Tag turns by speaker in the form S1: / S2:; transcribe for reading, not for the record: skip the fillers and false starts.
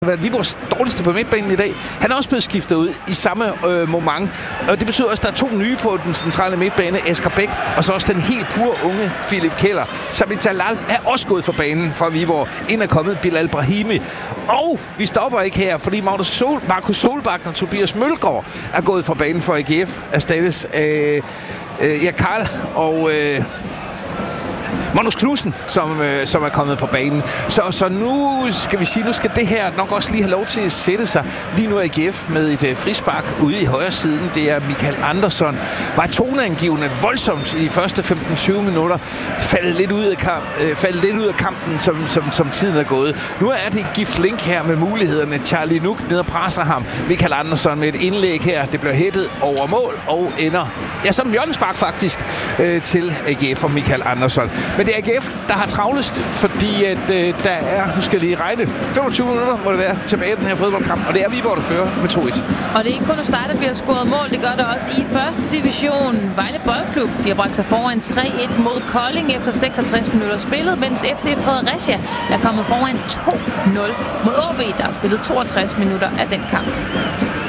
S1: været Viborgs dårligste på midtbanen i dag. Han er også blevet skiftet ud i samme moment. Og det betyder også, at der er 2 nye på den centrale midtbane. Asger Bæk, og så også den helt pure unge Philip Keller. Sami Talal er også gået for banen fra Viborg. Ind er kommet Bilal Brahimi. Og vi stopper ikke her, fordi Markus Solbakken og Tobias Mølgaard er gået fra banen for AGF. Erstattes Karl og Magnus Knudsen, som er kommet på banen. Så nu skal vi sige, nu skal det her nok også lige have lov til at sætte sig. Lige nu er AGF med et frispark ude i højre siden. Det er Michael Andersson. Var toneangivende voldsomt i de første 15-20 minutter. Faldet lidt ud af kampen, som tiden er gået. Nu er det Gift Link her med mulighederne. Charlie Nuk ned og presser ham. Michael Andersson med et indlæg her. Det bliver hættet over mål og ender, som en hjørnespark faktisk, til AGF og Michael Andersson. Men det er AGF, der har travlest, fordi at, der er, nu skal jeg lige regne, 25 minutter må det være tilbage i den her fodboldkamp, og det er Viborg, der fører med 2-1.
S2: Og det er ikke kun Start, der bliver scoret mål, det gør det også i første division. Vejle Boldklub, de har bragt sig foran 3-1 mod Kolding efter 66 minutter spillet, mens FC Fredericia er kommet foran 2-0 mod AB, der har spillet 62 minutter af den kamp.